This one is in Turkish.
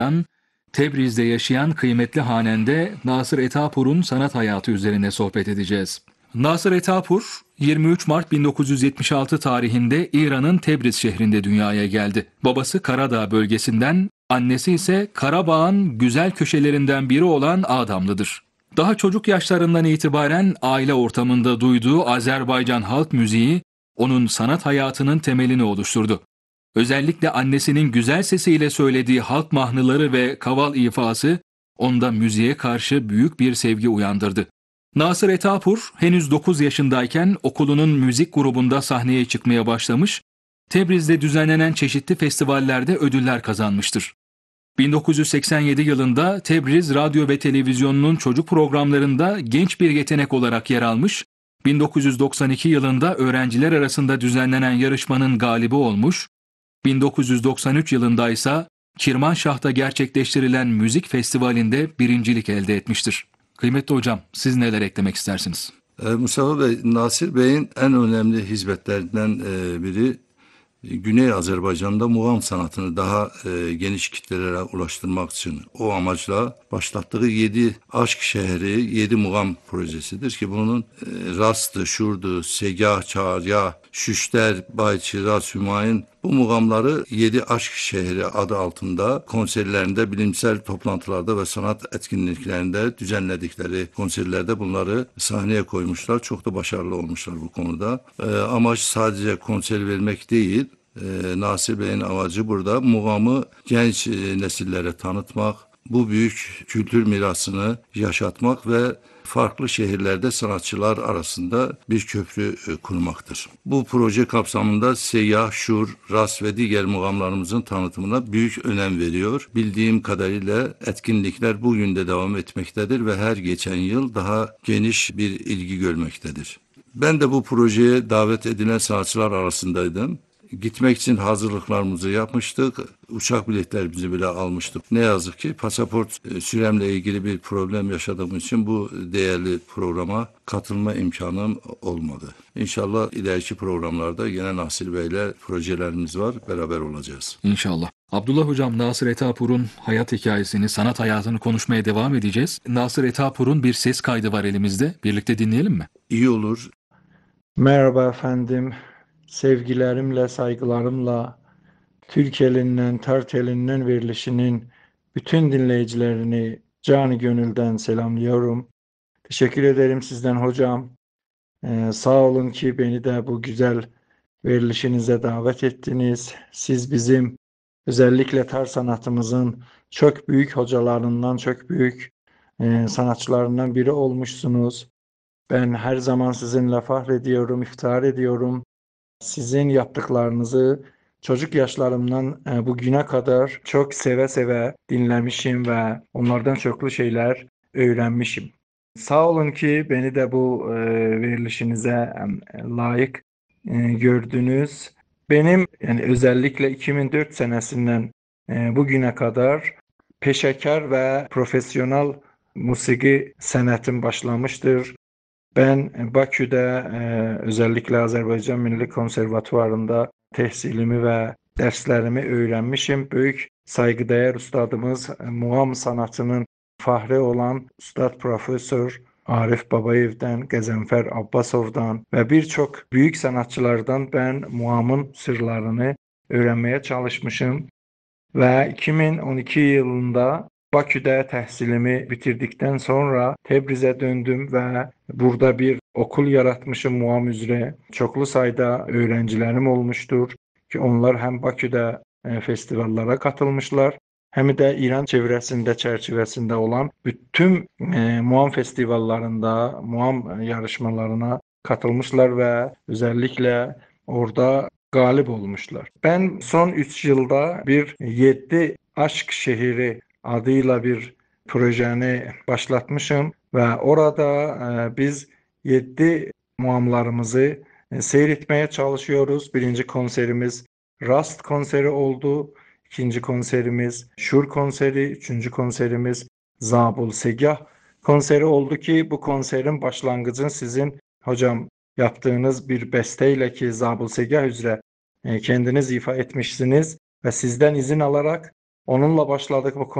Tebriz'de yaşayan kıymetli hanende Nasır Etapur'un sanat hayatı üzerine sohbet edeceğiz. Nasır Etapur, 23 Mart 1976 tarihinde İran'ın Tebriz şehrinde dünyaya geldi. Babası Karadağ bölgesinden, annesi ise Karabağ'ın güzel köşelerinden biri olan Ağdamlı'dır. Daha çocuk yaşlarından itibaren aile ortamında duyduğu Azerbaycan halk müziği onun sanat hayatının temelini oluşturdu. Özellikle annesinin güzel sesiyle söylediği halk mahnıları ve kaval ifası onda müziğe karşı büyük bir sevgi uyandırdı. Nasır Etapur henüz 9 yaşındayken okulunun müzik grubunda sahneye çıkmaya başlamış, Tebriz'de düzenlenen çeşitli festivallerde ödüller kazanmıştır. 1987 yılında Tebriz Radyo ve Televizyonu'nun çocuk programlarında genç bir yetenek olarak yer almış, 1992 yılında öğrenciler arasında düzenlenen yarışmanın galibi olmuş, 1993 yılında ise Kirmanşah'ta gerçekleştirilen müzik festivalinde birincilik elde etmiştir. Kıymetli hocam, siz neler eklemek istersiniz? Mustafa Bey, Nasir Bey'in en önemli hizmetlerinden biri Güney Azerbaycan'da muğam sanatını daha geniş kitlelere ulaştırmak için o amaçla başlattığı 7 Aşk Şehri 7 muğam projesidir ki bunun Rast'ı, Şur'du, Segah, Çağrya, Şüşter, Bayçı, Ras, Hümayun bu muğamları 7 Aşk Şehri adı altında konserlerinde, bilimsel toplantılarda ve sanat etkinliklerinde düzenledikleri konserlerde bunları sahneye koymuşlar. Çok da başarılı olmuşlar bu konuda. Amaç sadece konser vermek değil. Nasir Bey'in amacı burada muğamı genç nesillere tanıtmak, bu büyük kültür mirasını yaşatmak ve farklı şehirlerde sanatçılar arasında bir köprü kurmaktır. Bu proje kapsamında Seyyah, Şur, Ras ve diğer muğamlarımızın tanıtımına büyük önem veriyor. Bildiğim kadarıyla etkinlikler bugün de devam etmektedir ve her geçen yıl daha geniş bir ilgi görmektedir. Ben de bu projeye davet edilen sanatçılar arasındaydım. Gitmek için hazırlıklarımızı yapmıştık. Uçak biletlerimizi bile almıştık. Ne yazık ki pasaport süremle ilgili bir problem yaşadığım için bu değerli programa katılma imkanım olmadı. İnşallah ileriki programlarda yine Nasir Bey'le projelerimiz var. Beraber olacağız. İnşallah. Abdullah hocam, Nasır Etapur'un hayat hikayesini, sanat hayatını konuşmaya devam edeceğiz. Nasır Etapur'un bir ses kaydı var elimizde. Birlikte dinleyelim mi? İyi olur. Merhaba efendim. Sevgilerimle, saygılarımla Türk elinden, Tart elinden verilişinin bütün dinleyicilerini canı gönülden selamlıyorum. Teşekkür ederim sizden hocam. Sağ olun ki beni de bu güzel verilişinize davet ettiniz. Siz bizim özellikle tar sanatımızın çok büyük hocalarından, çok büyük sanatçılarından biri olmuşsunuz. Ben her zaman sizinle fahrediyorum, iftihar ediyorum. Sizin yaptıklarınızı çocuk yaşlarımdan bugüne kadar çok seve seve dinlemişim ve onlardan çoklu şeyler öğrenmişim. Sağ olun ki beni de bu verilişinize layık gördünüz. Benim yani özellikle 2004 senesinden bugüne kadar peşekar ve profesyonel musiki senetim başlamıştır. Ben Bakü'de özellikle Azerbaycan Milli Konservatuvarı'nda tehsilimi ve derslerimi öğrenmişim. Büyük saygıdeğer ustadımız muğam sanatının fahri olan Ustad Profesör Arif Babayev'den, Gazenfer Abbasov'dan ve birçok büyük sanatçılardan ben muğamın sırlarını öğrenmeye çalışmışım. Ve 2012 yılında Bakü'de tahsilimi bitirdikten sonra Tebriz'e döndüm ve burada bir okul yaratmışım muğam üzere. Çoklu sayıda öğrencilerim olmuştur ki onlar hem Bakü'de festivallere katılmışlar hem de İran çerçevesinde olan bütün muğam festivallarında, muğam yarışmalarına katılmışlar ve özellikle orada galip olmuşlar. Ben son 3 yılda bir 7 Aşk Şehri adıyla bir projeni başlatmışım ve orada biz 7 muamlarımızı seyretmeye çalışıyoruz. Birinci konserimiz Rast konseri oldu. İkinci konserimiz Şur konseri. Üçüncü konserimiz Zabul Segah konseri oldu ki bu konserin başlangıcını sizin hocam yaptığınız bir besteyle ki Zabul Segah üzere kendiniz ifa etmişsiniz ve sizden izin alarak Onunla başladık bu